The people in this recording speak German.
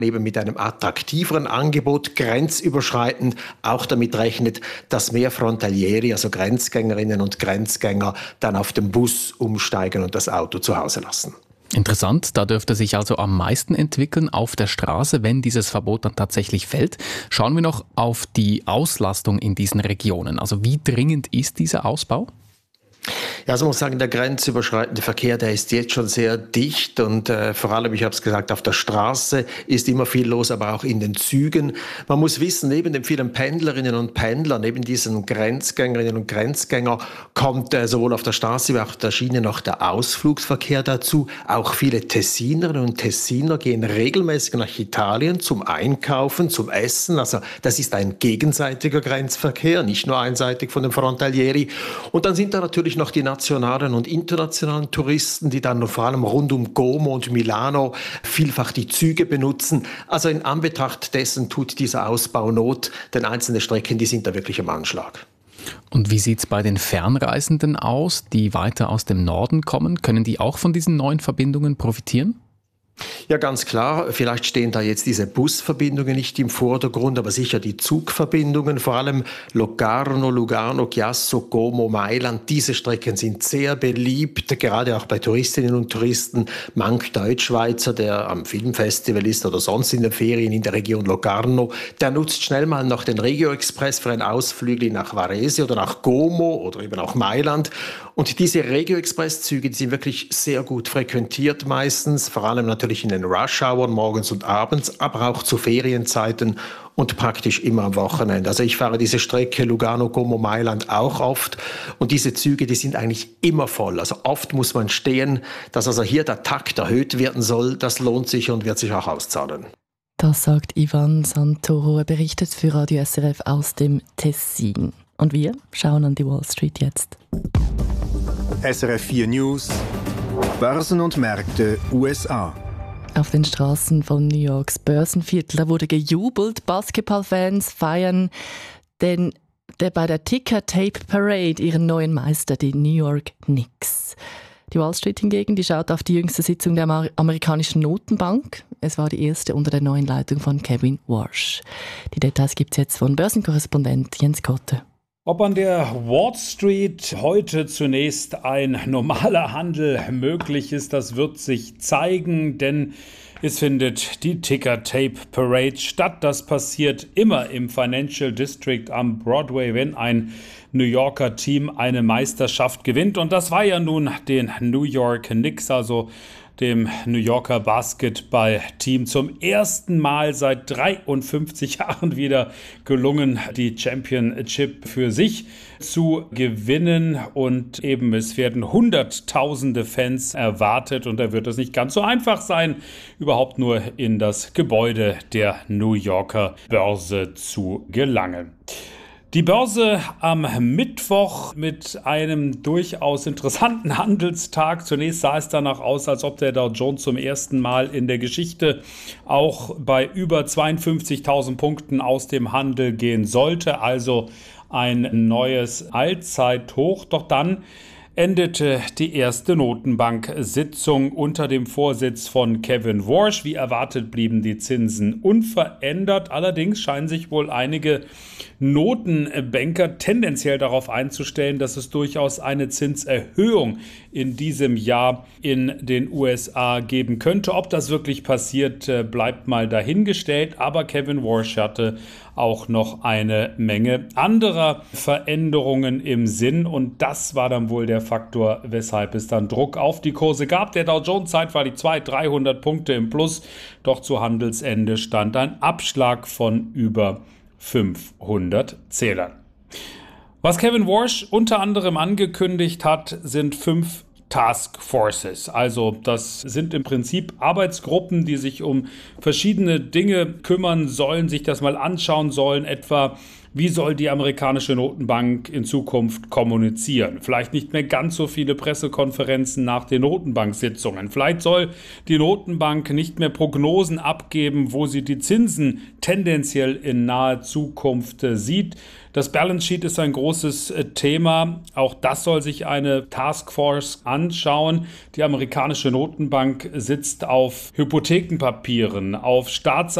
eben mit einem attraktiveren Angebot grenzüberschreitend auch damit rechnet, dass mehr Frontalieri, also Grenzgängerinnen und Grenzgänger, dann auf den Bus umsteigen und das Auto zu Hause lassen. Interessant, da dürfte sich also am meisten entwickeln auf der Straße, wenn dieses Verbot dann tatsächlich fällt. Schauen wir noch auf die Auslastung in diesen Regionen. Also wie dringend ist dieser Ausbau? Ja, also man muss sagen, der grenzüberschreitende Verkehr, der ist jetzt schon sehr dicht und vor allem, ich habe es gesagt, auf der Straße ist immer viel los, aber auch in den Zügen. Man muss wissen, neben den vielen Pendlerinnen und Pendlern, neben diesen Grenzgängerinnen und Grenzgänger kommt sowohl auf der Straße wie auch auf der Schiene noch der Ausflugsverkehr dazu. Auch viele Tessinerinnen und Tessiner gehen regelmäßig nach Italien zum Einkaufen, zum Essen. Also das ist ein gegenseitiger Grenzverkehr, nicht nur einseitig von den Frontalieri. Und dann sind da natürlich noch die nationalen und internationalen Touristen, die dann vor allem rund um Como und Milano vielfach die Züge benutzen. Also in Anbetracht dessen tut dieser Ausbau Not, denn einzelne Strecken, die sind da wirklich am Anschlag. Und wie sieht es bei den Fernreisenden aus, die weiter aus dem Norden kommen? Können die auch von diesen neuen Verbindungen profitieren? Ja, ganz klar. Vielleicht stehen da jetzt diese Busverbindungen nicht im Vordergrund, aber sicher die Zugverbindungen, vor allem Locarno, Lugano, Chiasso, Como, Mailand. Diese Strecken sind sehr beliebt, gerade auch bei Touristinnen und Touristen. Manch Deutschschweizer, der am Filmfestival ist oder sonst in den Ferien in der Region Locarno, der nutzt schnell mal noch den Regio Express für ein Ausflügel nach Varese oder nach Como oder eben auch Mailand. Und diese Regio-Express-Züge, die sind wirklich sehr gut frequentiert meistens, vor allem natürlich in den Rush-Hours morgens und abends, aber auch zu Ferienzeiten und praktisch immer am Wochenende. Also ich fahre diese Strecke Lugano, Como, Mailand auch oft und diese Züge, die sind eigentlich immer voll. Also oft muss man stehen, dass also hier der Takt erhöht werden soll. Das lohnt sich und wird sich auch auszahlen. Das sagt Ivan Santoro, er berichtet für Radio SRF aus dem Tessin. Und wir schauen an die Wall Street jetzt. SRF 4 News, Börsen und Märkte USA. Auf den Straßen von New Yorks Börsenviertel, da wurde gejubelt. Basketballfans feiern bei der Ticker Tape Parade ihren neuen Meister, die New York Knicks. Die Wall Street hingegen, die schaut auf die jüngste Sitzung der amerikanischen Notenbank. Es war die erste unter der neuen Leitung von Kevin Warsh. Die Details gibt es jetzt von Börsenkorrespondent Jens Kotte. Ob an der Wall Street heute zunächst ein normaler Handel möglich ist, das wird sich zeigen, denn es findet die Ticker Tape Parade statt. Das passiert immer im Financial District am Broadway, wenn ein New Yorker Team eine Meisterschaft gewinnt. Und das war ja nun den New York Knicks, also dem New Yorker Basketball-Team, zum ersten Mal seit 53 Jahren wieder gelungen, die Championship für sich zu gewinnen. Und eben es werden hunderttausende Fans erwartet und da wird es nicht ganz so einfach sein, überhaupt nur in das Gebäude der New Yorker Börse zu gelangen. Die Börse am Mittwoch mit einem durchaus interessanten Handelstag. Zunächst sah es danach aus, als ob der Dow Jones zum ersten Mal in der Geschichte auch bei über 52.000 Punkten aus dem Handel gehen sollte. Also ein neues Allzeithoch. Doch dann endete die erste Notenbank-Sitzung unter dem Vorsitz von Kevin Warsh. Wie erwartet blieben die Zinsen unverändert. Allerdings scheinen sich wohl einige Notenbanker tendenziell darauf einzustellen, dass es durchaus eine Zinserhöhung in diesem Jahr in den USA geben könnte. Ob das wirklich passiert, bleibt mal dahingestellt. Aber Kevin Warsh hatte auch noch eine Menge anderer Veränderungen im Sinn. Und das war dann wohl der Faktor, weshalb es dann Druck auf die Kurse gab. Der Dow Jones zeitweilig 200-300 Punkte im Plus. Doch zu Handelsende stand ein Abschlag von über 500 Zählern. Was Kevin Warsh unter anderem angekündigt hat, sind 5 Task Forces. Also das sind im Prinzip Arbeitsgruppen, die sich um verschiedene Dinge kümmern sollen, sich das mal anschauen sollen, etwa wie soll die amerikanische Notenbank in Zukunft kommunizieren? Vielleicht nicht mehr ganz so viele Pressekonferenzen nach den Notenbank-Sitzungen. Vielleicht soll die Notenbank nicht mehr Prognosen abgeben, wo sie die Zinsen tendenziell in naher Zukunft sieht. Das Balance Sheet ist ein großes Thema. Auch das soll sich eine Taskforce anschauen. Die amerikanische Notenbank sitzt auf Hypothekenpapieren, auf